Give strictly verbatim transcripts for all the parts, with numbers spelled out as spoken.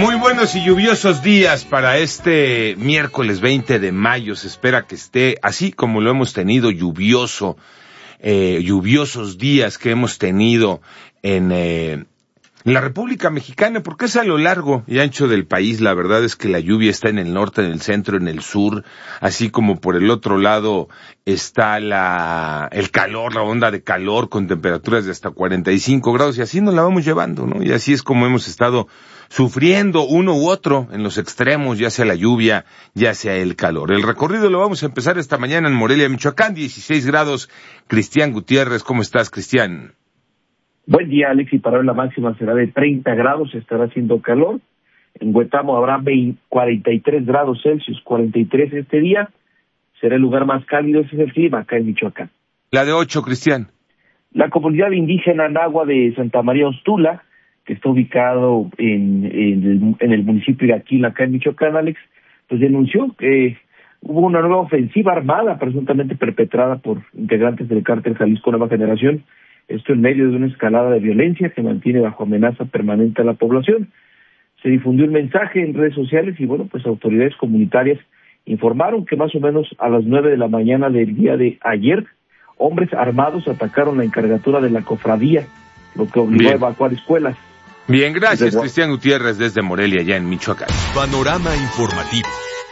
Muy buenos y lluviosos días para este miércoles veinte de mayo. Se espera que esté así como lo hemos tenido, lluvioso, eh, lluviosos días que hemos tenido en, eh, en la República Mexicana, porque es a lo largo y ancho del país. La verdad es que la lluvia está en el norte, en el centro, en el sur, así como por el otro lado está la el calor, la onda de calor con temperaturas de hasta cuarenta y cinco grados, y así nos la vamos llevando, ¿no? Y así es como hemos estado sufriendo uno u otro en los extremos, ya sea la lluvia, ya sea el calor. El recorrido lo vamos a empezar esta mañana en Morelia, Michoacán, dieciséis grados. Cristian Gutiérrez, ¿cómo estás, Cristian? Buen día, Alex, y para hoy la máxima será de treinta grados, estará haciendo calor. En Huetamo habrá cuarenta y tres grados Celsius, cuarenta y tres este día. Será el lugar más cálido, ese es el clima acá en Michoacán. La de ocho, Cristian. La comunidad indígena Nahua de Santa María Ostula, que está ubicado en, en, el, en el municipio de Aquila, acá en Michoacán, Alex, pues denunció que hubo una nueva ofensiva armada presuntamente perpetrada por integrantes del cártel Jalisco Nueva Generación, esto en medio de una escalada de violencia que mantiene bajo amenaza permanente a la población. Se difundió un mensaje en redes sociales y bueno, pues autoridades comunitarias informaron que más o menos a las nueve de la mañana del día de ayer, hombres armados atacaron la encargatura de la cofradía, lo que obligó Bien. a evacuar escuelas. Bien, gracias, Cristian Gutiérrez desde Morelia, ya en Michoacán. Panorama informativo.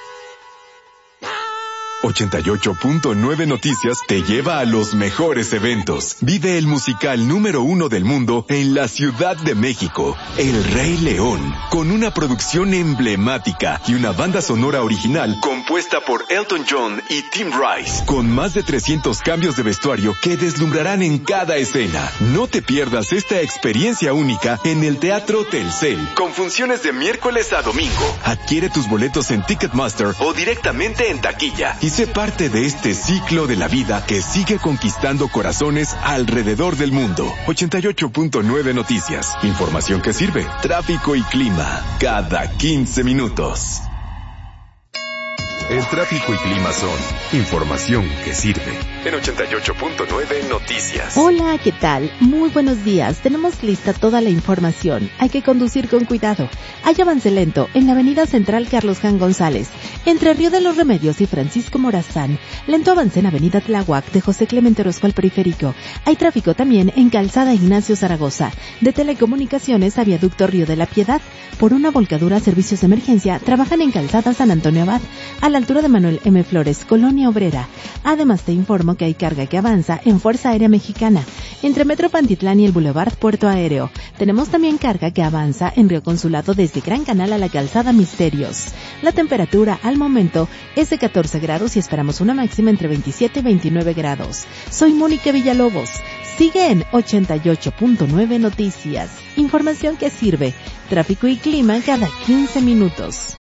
ochenta y ocho punto nueve Noticias te lleva a los mejores eventos. Vive el musical número uno del mundo en la Ciudad de México, El Rey León, con una producción emblemática y una banda sonora original compuesta por Elton John y Tim Rice, con más de trescientos cambios de vestuario que deslumbrarán en cada escena. No te pierdas esta experiencia única en el Teatro Telcel, con funciones de miércoles a domingo. Adquiere tus boletos en Ticketmaster o directamente en taquilla y sé parte de este ciclo de la vida que sigue conquistando corazones alrededor del mundo. ochenta y ocho punto nueve Noticias. Información que sirve. Tráfico y clima. Cada quince minutos. El tráfico y clima son información que sirve. En ochenta y ocho punto nueve Noticias. Hola, ¿qué tal? Muy buenos días. Tenemos lista toda la información. Hay que conducir con cuidado. Hay avance lento en la avenida central Carlos Jan González, entre Río de los Remedios y Francisco Morazán. Lento avance en avenida Tláhuac de José Clemente Orozco al Periférico. Hay tráfico también en calzada Ignacio Zaragoza, de Telecomunicaciones a viaducto Río de la Piedad. Por una volcadura, servicios de emergencia trabajan en calzada San Antonio Abad, a la altura de Manuel M. Flores, Colonia Obrera. Además te informo que hay carga que avanza en Fuerza Aérea Mexicana, entre Metro Pantitlán y el Boulevard Puerto Aéreo. Tenemos también carga que avanza en Río Consulado desde Gran Canal a la calzada Misterios. La temperatura al momento es de catorce grados y esperamos una máxima entre veintisiete y veintinueve grados. Soy Mónica Villalobos. Sigue en ochenta y ocho punto nueve Noticias. Información que sirve. Tráfico y clima cada quince minutos.